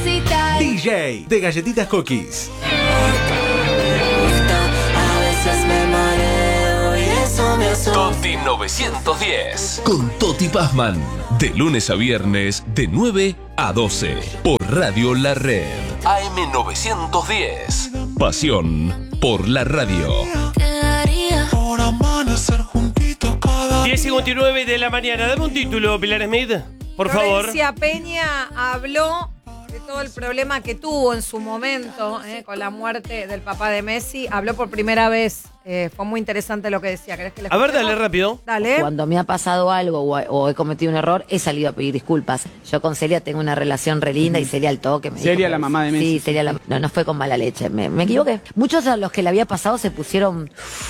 necesitas. DJ de Galletitas Cookies. A veces me mareo y eso me asusta. Toti 910. Con Toti Pazman. De lunes a viernes, de 9 a 12. Por Radio La Red. AM 910. Pasión por la radio. Por amanecer juntito cada 10:59 de la mañana. Dame un título, Pilar Smith, por favor. Florencia Peña habló de todo el problema que tuvo en su momento con la muerte del papá de Messi. Habló por primera vez. Fue muy interesante lo que decía. ¿Querés que le A ver, escuchemos? dale rápido. Dale. Cuando me ha pasado algo o he cometido un error, he salido a pedir disculpas. Yo con Celia tengo una relación re linda y Celia al toque me Celia, dijo, la mamá de Messi. Sí, Celia la... No fue con mala leche, me equivoqué. Muchos a los que le había pasado se pusieron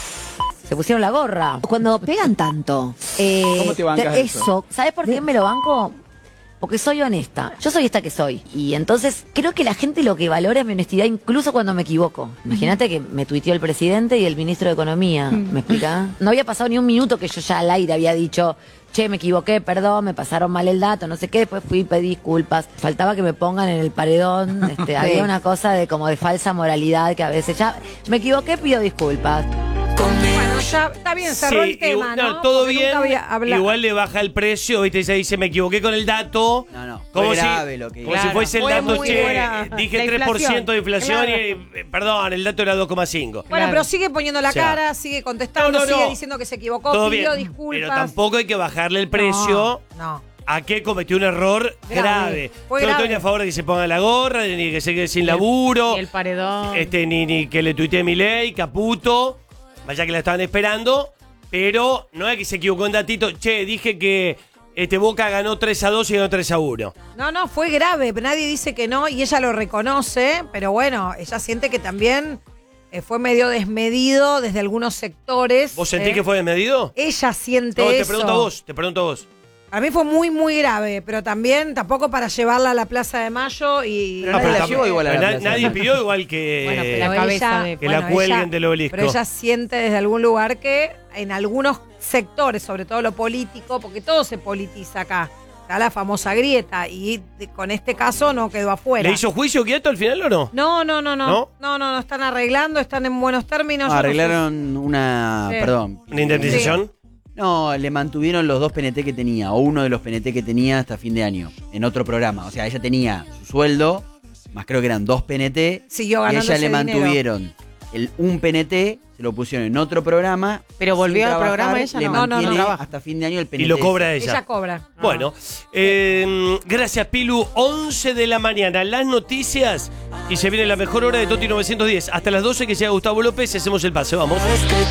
la gorra. Cuando pegan tanto, ¿Cómo te bancas eso? ¿sabes por qué me lo banco? Porque soy honesta. Yo soy esta que soy. Y entonces creo que la gente lo que valora es mi honestidad incluso cuando me equivoco. Imagínate que me tuiteó el presidente y el ministro de Economía. ¿Me explica? No había pasado ni un minuto que yo ya al aire había dicho, che, me equivoqué, perdón, me pasaron mal el dato, no sé qué. Después fui y pedí disculpas. Faltaba que me pongan en el paredón. Había una cosa de como de falsa moralidad que a veces ya me equivoqué, pido disculpas. Bueno, ya está bien, cerró el tema, ¿no? Todo Porque bien. nunca había hablado. Igual le baja el precio, ¿viste? Se dice, me equivoqué con el dato. No, Como fue si, grave lo que como hizo. si fuese el Fue dato, muy che, buena. dije La 3% de inflación claro. y, perdón, el dato era 2,5. Bueno, Claro. pero sigue poniendo la O sea, cara, sigue contestando, no. sigue diciendo que se equivocó, Todo pidió bien, disculpas. pero tampoco hay que bajarle el precio No. a que cometió un error grave. Fue Yo no grave. estoy a favor de que se ponga la gorra, ni que se quede sin laburo, Y el paredón. ni que le tuitee Milei, Caputo, vaya que la estaban esperando, pero no es que se equivocó en datito. Che, dije que Boca ganó 3-2 y ganó 3-1. No, fue grave. Nadie dice que no y ella lo reconoce, pero bueno, ella siente que también fue medio desmedido desde algunos sectores. ¿Vos sentís que fue desmedido? Ella siente No, eso. te pregunto a vos. A mí fue muy, muy grave, pero también tampoco para llevarla a la Plaza de Mayo y... Pero nadie la llevó igual a la Pero plaza. nadie pidió igual que... Bueno, pero Pero la cabeza de- que la cuelguen ella- del obelisco. Pero ella siente desde algún lugar que en algunos sectores, sobre todo lo político, porque todo se politiza acá, está la famosa grieta y con este caso no quedó afuera. ¿Le hizo juicio quieto al final o no? No, están arreglando, están en buenos términos. Yo no sé. Arreglaron una... Sí. Perdón. ¿Una indemnización? No, le mantuvieron los 2 PNT que tenía, o uno de los PNT que tenía hasta fin de año, en otro programa. O sea, ella tenía su sueldo, más creo que eran 2 PNT, Siguió y ganando ella ese le dinero. mantuvieron un PNT, se lo pusieron en otro programa. Pero volvió sin al trabajar, programa ella, le no. mantiene No trabaja. hasta fin de año el PNT. Y lo cobra ella. Ella cobra. Bueno, gracias Pilu, 11 de la mañana, las noticias y se viene la mejor hora de Toti 910. Hasta las 12 que llega Gustavo López y hacemos el pase, vamos. Es que